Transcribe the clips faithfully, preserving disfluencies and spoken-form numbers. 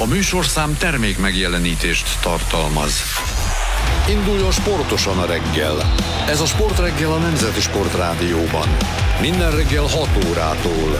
A műsorszám termék megjelenítést tartalmaz. Induljon sportosan a reggel. Ez a Sportreggel a Nemzeti Sportrádióban. Minden reggel hat órától.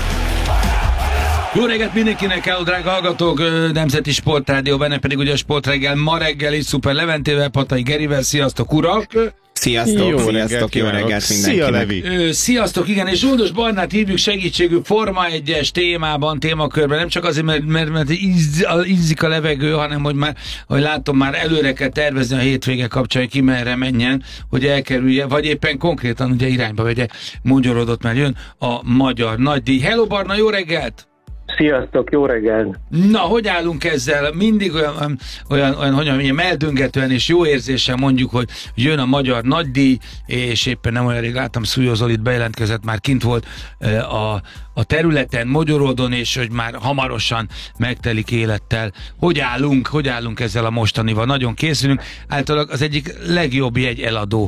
Jó reggelt mindenkinek, hello, drága hallgatók, Nemzeti Sportrádió, benne pedig ugye a Sportreggel ma reggel is Szuper Leventével, Patai Gerivel, sziasztok urak! Sziasztok, jó sziasztok, jó reggelt mindenkinek! Szia, Levi! Ö, sziasztok, igen, és Zsoldos Barnát hívjuk segítségül Forma egyes témában, témakörben, nem csak azért, mert, mert, mert íz, ízik a levegő, hanem hogy már, hogy látom, már előre kell tervezni a hétvége kapcsán, hogy ki merre menjen, hogy elkerülje, vagy éppen konkrétan ugye irányba vegye, magyarodott, mert jön a magyar nagydíj. Hello Barna, jó reggelt! Sziasztok, jó reggelt! Na, hogy állunk ezzel? Mindig olyan, olyan, olyan hogy mondjam, meldöngetően és jó érzéssel mondjuk, hogy jön a magyar nagydíj, és éppen nem olyan rég láttam, Szújó Zolit bejelentkezett, már kint volt a, a területen, Magyaródon, és hogy már hamarosan megtelik élettel. Hogy állunk? Hogy állunk ezzel a mostanival? Nagyon készülünk. Általában az egyik legjobb jegy eladó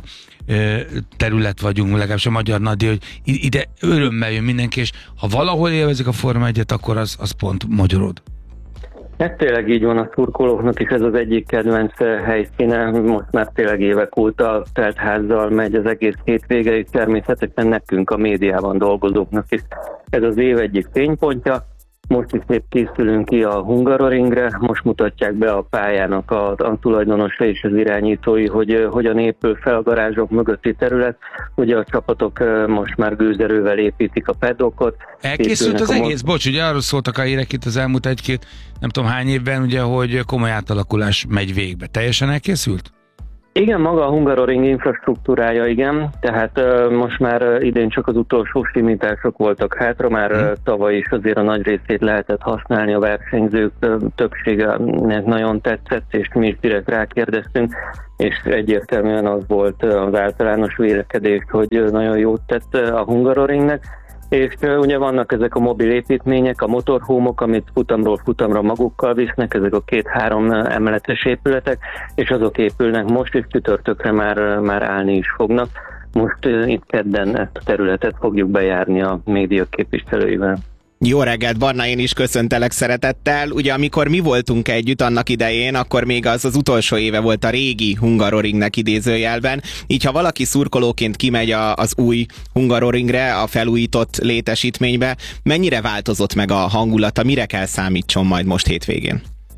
terület vagyunk, legalábbis a magyar nagydíj, hogy ide örömmel jön mindenki, és ha valahol élvezik a Forma egyet, akkor az, az pont Magyaród. Ez tényleg így van, a szurkolóknak is ez az egyik kedvenc helyszíne, most már tényleg évek óta teltházzal megy az egész hétvége, és természetesen nekünk a médiában dolgozóknak is ez az év egyik fénypontja. Most is épp készülünk ki a Hungaroringre, most mutatják be a pályának a, a tulajdonosa és az irányítói, hogy hogyan épül fel a garázsok mögötti terület. Ugye a csapatok most már gőzerővel építik a paddockot. Elkészült az a egész? Most... Bocs, ugye arról szóltak a hírek itt az elmúlt egy-két, nem tudom hány évben, ugye, hogy komoly átalakulás megy végbe. Teljesen elkészült? Igen, maga a Hungaroring infrastruktúrája, igen, tehát uh, most már uh, idén csak az utolsó simítások voltak hátra, már uh, tavaly is azért a nagy részét lehetett használni, a versenyzők uh, többsége nagyon tetszett, és mi is direkt rákérdeztünk, és egyértelműen az volt uh, az általános vélekedés, hogy uh, nagyon jót tett uh, a Hungaroringnek, és uh, ugye vannak ezek a mobil építmények, a motorhómok, amit futamról futamra magukkal visznek, ezek a két-három emeletes épületek, és azok épülnek most, és csütörtökre már, már állni is fognak. Most uh, itt kedden ezt a területet fogjuk bejárni a média képviselőivel. Jó reggelt, Barna, én is köszöntelek szeretettel. Ugye amikor mi voltunk együtt annak idején, akkor még az az utolsó éve volt a régi Hungaroringnek idézőjelben. Így ha valaki szurkolóként kimegy a, az új Hungaroringre, a felújított létesítménybe, mennyire változott meg a hangulata, mire kell számítson majd most hétvégén?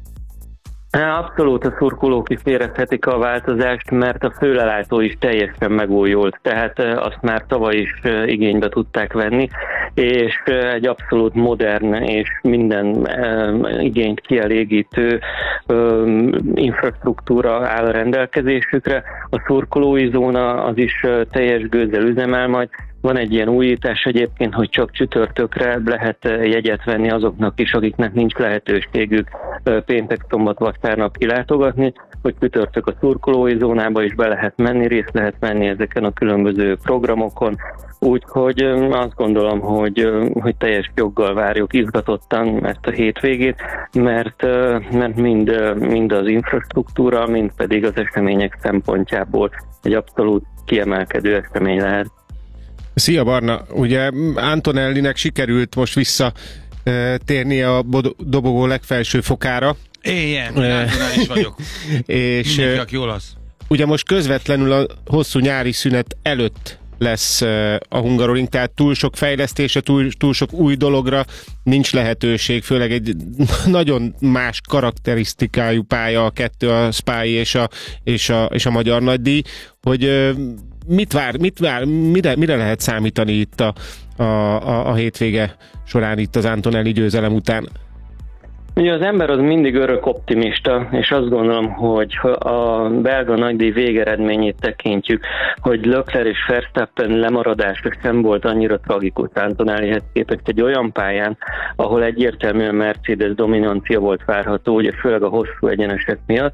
Abszolút a szurkolók is érezhetik a változást, mert a főlelátó is teljesen megújult, tehát azt már tavaly is igénybe tudták venni, és egy abszolút modern és minden igényt kielégítő infrastruktúra áll a rendelkezésükre. A szurkolói zóna az is teljes gőzzel üzemel majd. Van egy ilyen újítás egyébként, hogy csak csütörtökre lehet jegyet venni azoknak is, akiknek nincs lehetőségük péntek, szombat, vasárnap kilátogatni, hogy csütörtök a szurkolói zónába is be lehet menni, részt lehet venni ezeken a különböző programokon. Úgyhogy azt gondolom, hogy, hogy teljes joggal várjuk izgatottan ezt a hétvégét, mert, mert mind, mind az infrastruktúra, mind pedig az események szempontjából egy abszolút kiemelkedő esemény lehet. Szia Barna, ugye Antonellinek sikerült most vissza e, térnie a dobogó legfelső fokára. Ilyen, Antonelli is vagyok. És mindenki, aki olasz. Ugye most közvetlenül a hosszú nyári szünet előtt lesz a Hungaroring, tehát túl sok fejlesztése, túl, túl sok új dologra nincs lehetőség, főleg egy nagyon más karakterisztikájú pálya a kettő, a Spy és a, és a, és a magyar nagydíj, hogy mit vár, mit vár, mire, mire lehet számítani itt a, a, a, a hétvége során itt az Antonelli győzelem után? Ugye az ember az mindig örök optimista, és azt gondolom, hogy a belga nagydíj végeredményét tekintjük, hogy Leclerc és Verstappen lemaradása sem volt annyira tragikus Antonellihez képest egy olyan pályán, ahol egyértelműen Mercedes dominancia volt várható, ugye főleg a hosszú egyenesek miatt,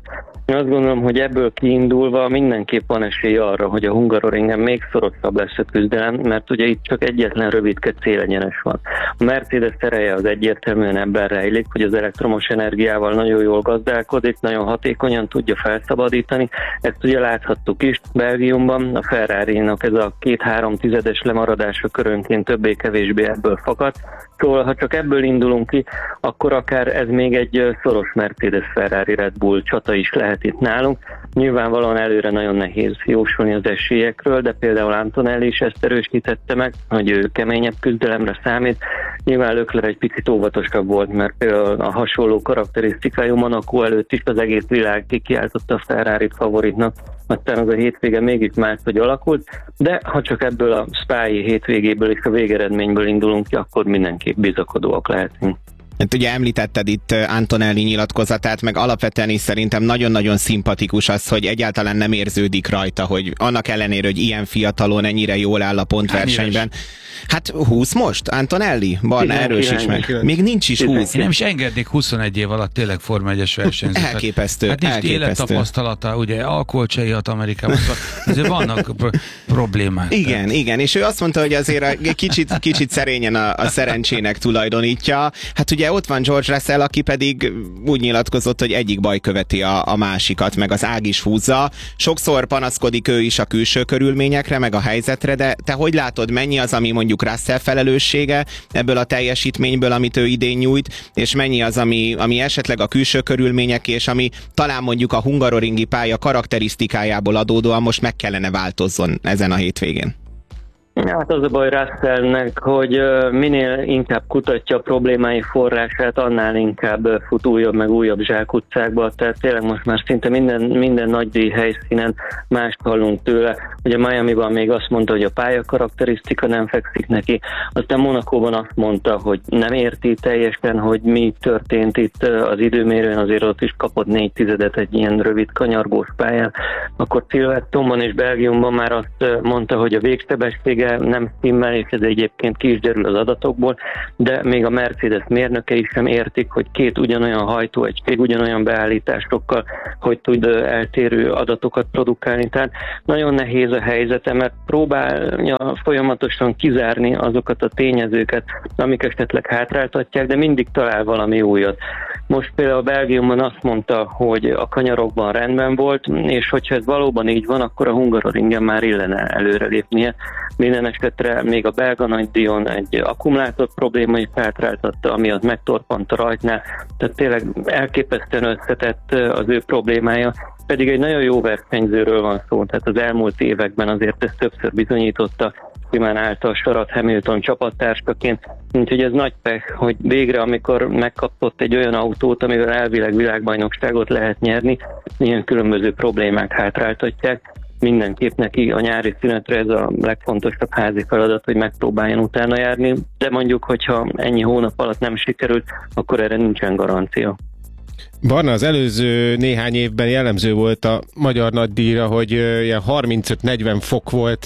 Azt gondolom, hogy ebből kiindulva mindenképp van esély arra, hogy a Hungaroringen még szorosabb lesz a küzdelem, mert ugye itt csak egyetlen rövidke célegyenes van. A Mercedes ereje az egyértelműen ebben rejlik, hogy az elektromos energiával nagyon jól gazdálkodik, nagyon hatékonyan tudja felszabadítani. Ezt ugye láthattuk is Belgiumban, a Ferrari-nak ez a két-három tizedes lemaradása körönként többé-kevésbé ebből fakad. Szóval, ha csak ebből indulunk ki, akkor akár ez még egy szoros Mercedes-Ferrari Red Bull csata is lehet itt nálunk. Nyilvánvalóan előre nagyon nehéz jósolni az esélyekről, de például Antonelli is ezt erősítette meg, hogy ő keményebb küzdelemre számít. Nyilván Leclerc egy picit óvatosabb volt, mert például a hasonló karakterisztikájú Monaco előtt is az egész világ kikiáltotta a Ferrarit favoritnak. Aztán az a hétvége mégis máshogy alakult, de ha csak ebből a Spái hétvégéből és a végeredményből indulunk ki, akkor mindenképp bizakodóak lehetünk. Hát ugye említetted itt Antonelli nyilatkozatát, meg alapvetően is szerintem nagyon-nagyon szimpatikus az, hogy egyáltalán nem érződik rajta, hogy annak ellenére, hogy ilyen fiatalon ennyire jól áll a pontversenyben. Hát húsz most, Antonelli? Barna, erősíts meg. Még nincs is húsz. Én nem is engednék huszonegy év alatt tényleg Forma egyes versenyzőt. Elképesztő. Hát nincs élettapasztalata, ugye alkoholcsei hat Amerikában, azért vannak problémák. Igen, tehát. igen, és ő azt mondta, hogy azért kicsit, kicsit szerényen a, a szerencsének tulajdonítja. Hát ugye ott van George Russell, aki pedig úgy nyilatkozott, hogy egyik baj követi a, a másikat, meg az ág is húzza. Sokszor panaszkodik ő is a külső körülményekre, meg a helyzetre, de te hogy látod, mennyi az, ami mondjuk Russell felelőssége ebből a teljesítményből, amit ő idén nyújt, és mennyi az, ami, ami esetleg a külső körülmények, és ami talán mondjuk a hungaroringi pálya karakterisztikájából adódóan most meg kellene változzon ezen a hétvégén? Hát az a baj Russellnek, hogy minél inkább kutatja a problémái forrását, annál inkább fut újabb meg újabb zsákutcákba, tehát tényleg most már szinte minden, minden nagydíj helyszínen mást hallunk tőle. Ugye Miamiban még azt mondta, hogy a pálya karakterisztika nem fekszik neki, aztán Monacóban azt mondta, hogy nem érti teljesen, hogy mi történt itt az időmérőn, azért ott is kapott négy tizedet egy ilyen rövid kanyargós pályán. Akkor Silverstone-ban és Belgiumban már azt mondta, hogy a végsebesség nem stimmel, és ez egyébként ki is derül az adatokból, de még a Mercedes mérnökei sem értik, hogy két ugyanolyan hajtóegység, ugyanolyan beállításokkal, hogy tud eltérő adatokat produkálni. Tehát nagyon nehéz a helyzete, mert próbálja folyamatosan kizárni azokat a tényezőket, amik esetleg hátráltatják, de mindig talál valami újat. Most például a Belgiumban azt mondta, hogy a kanyarokban rendben volt, és hogyha ez valóban így van, akkor a Hungaroringen már illene előrelépnie. Minden esetre még a belga nagydíjon egy akkumulátor probléma is hátráltatta, ami az megtorpant a rajtnál. Tehát tényleg elképesztően összetett az ő problémája, pedig egy nagyon jó versenyzőről van szó. Tehát az elmúlt években azért ezt többször bizonyította, simán állt a sarat Hamilton csapattársaként, úgyhogy ez nagy pech, hogy végre, amikor megkapott egy olyan autót, amivel elvileg világbajnokságot lehet nyerni, ilyen különböző problémák hátráltatják. Mindenképp neki a nyári szünetre ez a legfontosabb házi feladat, hogy megpróbáljon utána járni, de mondjuk, hogyha ennyi hónap alatt nem sikerült, akkor erre nincsen garancia. Barna, az előző néhány évben jellemző volt a magyar nagydíjra, hogy ilyen harmincöt-negyven fok volt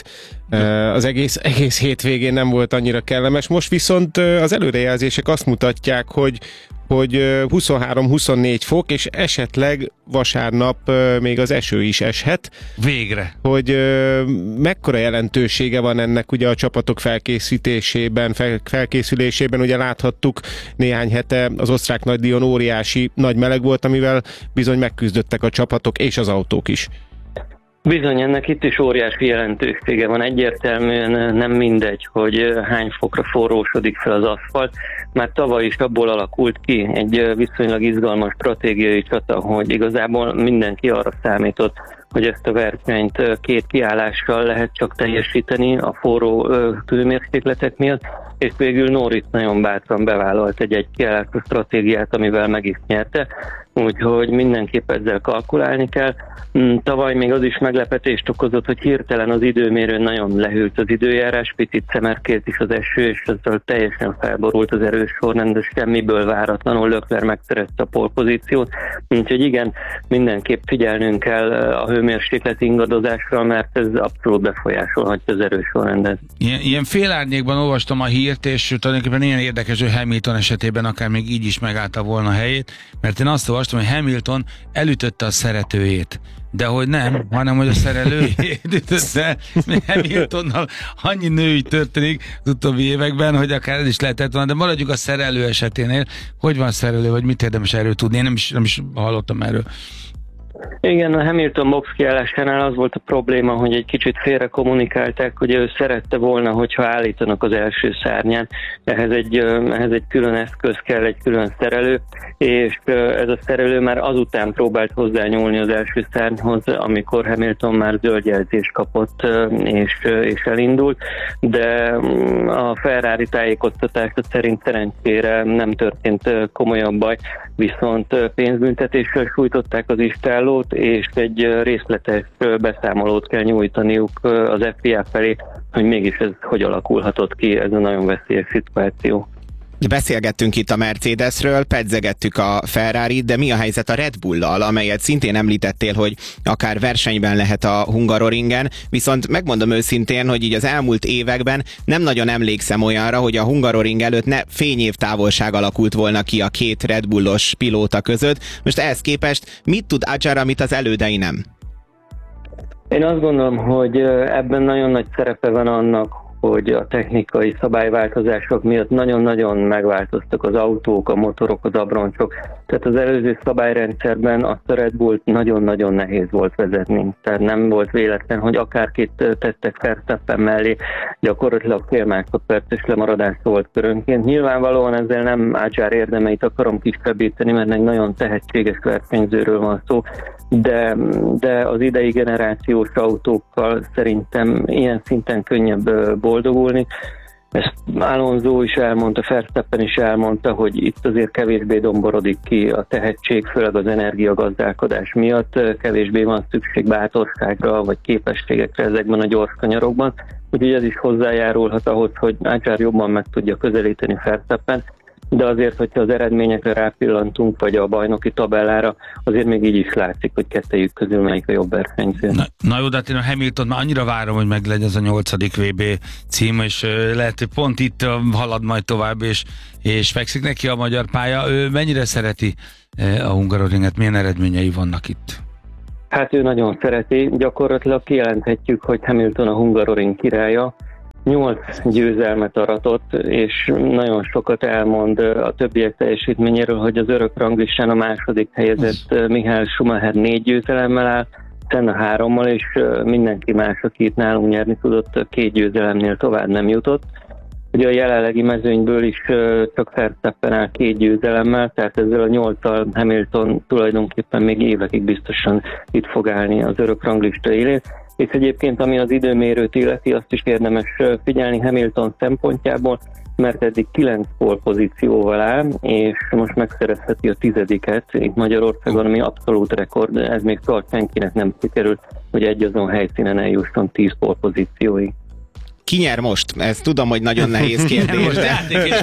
az egész, egész hétvégén, nem volt annyira kellemes. Most viszont az előrejelzések azt mutatják, hogy hogy huszonhárom-huszonnégy fok, és esetleg vasárnap még az eső is eshet. Végre. Hogy mekkora jelentősége van ennek ugye a csapatok felkészítésében, fel, felkészülésében, ugye láthattuk néhány hete az osztrák nagydíjon óriási nagy meleg volt, amivel bizony megküzdöttek a csapatok és az autók is. Bizony, ennek itt is óriási jelentősége van. Egyértelműen nem mindegy, hogy hány fokra forrósodik fel az aszfalt. Már tavaly is abból alakult ki egy viszonylag izgalmas stratégiai csata, hogy igazából mindenki arra számított, hogy ezt a versenyt két kiállással lehet csak teljesíteni a forró hőmérsékletek miatt, és végül Norris nagyon bátran bevállalt egy egy kiállású stratégiát, amivel meg is nyerte, úgyhogy mindenképp ezzel kalkulálni kell. Tavaly még az is meglepetést okozott, hogy hirtelen az időmérőn nagyon lehűlt az időjárás, picit szemerkélt is az eső, és ezzel teljesen felborult az erős sorrend, de semmiből váratlanul Leclerc megszerezte a pole pozíciót. Úgyhogy igen, mindenképp figyelnünk kell a hőmérséklet ingadozásra, mert ez abszolút befolyásolhatja az erősorrendet. Ilyen, ilyen félárnyékban olvastam a hírt, és tulajdonképpen ilyen érdekes, hogy Hamilton esetében akár még így is megállta volna a helyét, mert én azt olvastam, hogy Hamilton elütötte a szeretőjét. De hogy nem, hanem hogy a szerelőjét ütötte. Hamiltonnal annyi női történik az utóbbi években, hogy akár ez is lehetett volna, de maradjuk a szerelő eseténél. Hogy van szerelő, vagy mit érdemes erről tudni? Én nem is, nem is hallottam erről. Igen, a Hamilton box kiállásánál az volt a probléma, hogy egy kicsit félre kommunikálták, hogy ő szerette volna, hogyha állítanak az első szárnyán. Ehhez egy, ehhez egy külön eszköz kell, egy külön szerelő, és ez a szerelő már azután próbált hozzányúlni az első szárnyhoz, amikor Hamilton már zöld jelzést kapott, és, és elindult, de a Ferrari tájékoztatása szerint szerencsére nem történt komolyabb baj, viszont pénzbüntetéssel sújtották az istállót, és egy részletes beszámolót kell nyújtaniuk az ef i á felé, hogy mégis ez hogy alakulhatott ki, ez a nagyon veszélyes szituáció. Beszélgettünk itt a Mercedesről, pedzegettük a Ferrarit, de mi a helyzet a Red Bull-lal, amelyet szintén említettél, hogy akár versenyben lehet a Hungaroringen, viszont megmondom őszintén, hogy így az elmúlt években nem nagyon emlékszem olyanra, hogy a Hungaroring előtt ne fényév távolság alakult volna ki a két Red Bullos pilóta között. Most ehhez képest mit tud Adjar, amit az elődei nem? Én azt gondolom, hogy ebben nagyon nagy szerepe van annak, hogy a technikai szabályváltozások miatt nagyon-nagyon megváltoztak az autók, a motorok, az abroncsok. Tehát az előző szabályrendszerben azt a Red Bullt nagyon-nagyon nehéz volt vezetni. Tehát nem volt véletlen, hogy akárkit tettek Verstappen mellé, gyakorlatilag fél másodperces lemaradás volt körönként. Nyilvánvalóan ezzel nem Adjar érdemeit akarom kisebbíteni, mert egy nagyon tehetséges versenyzőről van szó, de, de az idei generációs autókkal szerintem ilyen szinten könnyebb boldogulni. Ezt Alonso is elmondta, Verstappen is elmondta, hogy itt azért kevésbé domborodik ki a tehetség, főleg az energiagazdálkodás miatt, kevésbé van szükség bátorságra vagy képességekre ezekben a gyors kanyarokban. Úgyhogy ez is hozzájárulhat ahhoz, hogy Adjar jobban meg tudja közelíteni Verstappen, de azért, hogyha az eredményekre rápillantunk, vagy a bajnoki tabellára, azért még így is látszik, hogy kettejük közül melyik a jobb versenyző. Na, na jó, de hát én a Hamilton már annyira várom, hogy meg legyen ez a nyolcadik vé bé cím, és uh, lehet, hogy pont itt uh, halad majd tovább, és, és fekszik neki a magyar pálya. Ő mennyire szereti uh, a Hungaroringet, milyen eredményei vannak itt? Hát ő nagyon szereti, gyakorlatilag kijelenthetjük, hogy Hamilton a Hungaroring királya, nyolc győzelmet aratott, és nagyon sokat elmond a többiek teljesítményéről, hogy az örök ranglistán a második helyezett Michael Schumacher négy győzelemmel áll, Senna hárommal, és mindenki más, aki itt nálunk nyerni tudott, két győzelemnél tovább nem jutott. Ugye a jelenlegi mezőnyből is csak Verstappen áll két győzelemmel, tehát ezzel a nyolccal Hamilton tulajdonképpen még évekig biztosan itt fog állni az örök ranglista élén. És egyébként, ami az időmérőt illeti, azt is érdemes figyelni Hamilton szempontjából, mert eddig kilenc pole pozícióval áll, és most megszerezheti a tizediket itt Magyarországon, ami abszolút rekord, ez még soha senkinek nem sikerült, hogy egy azon helyszínen eljusson tíz pole pozícióig. Ki nyer most? Ezt tudom, hogy nagyon nehéz kérdés. De...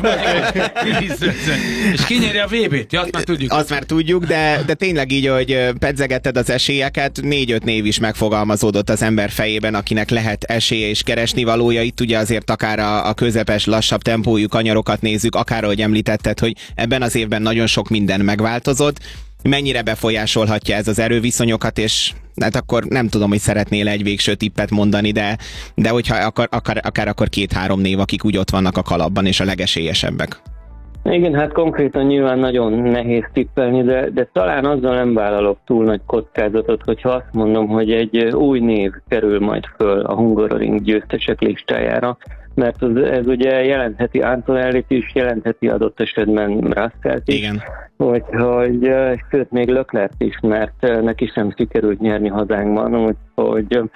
és ki nyeri a vé bét? Ja, azt már tudjuk. Azt már tudjuk, de, de tényleg így, hogy pedzegetted az esélyeket, négy-öt név is megfogalmazódott az ember fejében, akinek lehet esélye és keresni valója. Itt ugye azért akár a, a közepes, lassabb tempójú kanyarokat nézzük, akár ahogy említetted, hogy ebben az évben nagyon sok minden megváltozott. Mennyire befolyásolhatja ez az erőviszonyokat, és hát akkor nem tudom, hogy szeretnél egy végső tippet mondani, de, de hogyha akar, akar, akár akkor két-három név, akik úgy ott vannak a kalapban, és a legesélyesebbek. Igen, hát konkrétan nyilván nagyon nehéz tippelni, de, de talán azzal nem vállalok túl nagy kockázatot, hogyha azt mondom, hogy egy új név kerül majd föl a Hungaroring győztesek listájára, mert ez, ez ugye jelentheti Antonellit is, jelentheti adott esetben Russellt is. Igen. Úgyhogy, sőt, még Leclerc is, mert neki sem sikerült nyerni hazánkban, úgyhogy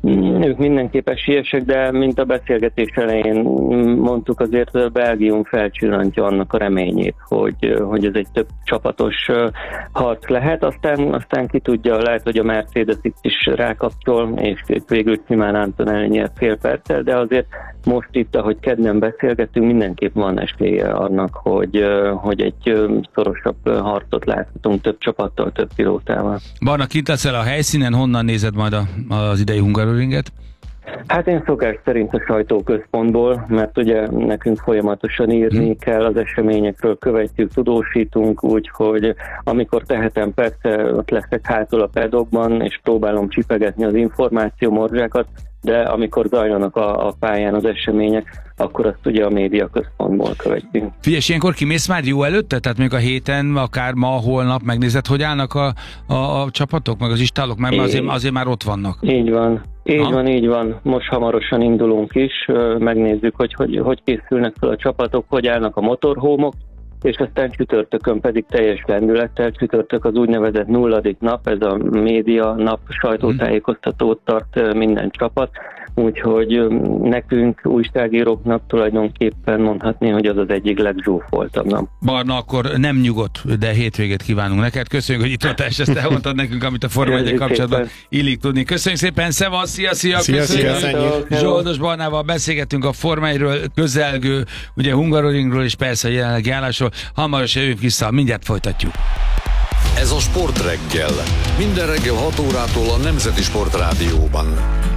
Ők mindenképp esélyesek, de mint a beszélgetés elején mondtuk, azért Belgium felcsillantja annak a reményét, hogy, hogy ez egy több csapatos harc lehet, aztán, aztán ki tudja, lehet, hogy a Mercedes itt is rákapcsol, és végül simán Antonelli nyert fél perccel, de azért most itt, ahogy kedden beszélgetünk, mindenképp van esélye annak, hogy, hogy egy szorosabb harcot láthatunk több csapattal, több pilótával. Barna, kint leszel a helyszínen, honnan nézed majd a, az idei Hungaroringet? Hát én szokás szerint a sajtóközpontból, mert ugye nekünk folyamatosan írni hmm. kell az eseményekről, követjük, tudósítunk, úgyhogy amikor tehetem, persze ott leszek hátul a pedokban, és próbálom csipegetni az információ morzsákat, de amikor zajlanak a, a pályán az események, akkor azt ugye a média központból követjük. Figyelj, ilyenkor kimész már jó előtte? Tehát még a héten, akár ma, holnap megnézed, hogy állnak a, a, a csapatok, meg az istálok, mert azért, azért már ott vannak. Így van. Így ha? van, így van. Most hamarosan indulunk is, megnézzük, hogy hogy, hogy készülnek fel a csapatok, hogy állnak a motorhómok, és aztán csütörtökön pedig teljes lendülettel, csütörtök az úgynevezett nulladik nap, ez a média nap, sajtótájékoztatót tart minden csapat, úgyhogy nekünk, újságíróknak tulajdonképpen mondhatni, hogy az az egyik legzsúfoltabb nap. Barna, akkor nem nyugodt, de hétvégét kívánunk neked. Köszönjük, hogy itt voltál, és ezt elmondtad nekünk, amit a Forma egy kapcsolatban illik tudni. Köszönjük szépen, szevasz, szia, szia, szia, szia, szia. Zsoldos Barnával beszélgettünk a Forma egyről, közelgő, ugye Hungaroringról, és persze a jelenlegi állásról. Hamarosan jövünk vissza, mindjárt folytatjuk. Ez a Sportreggel. Minden reggel hat órától a Nemzeti Sportrádióban.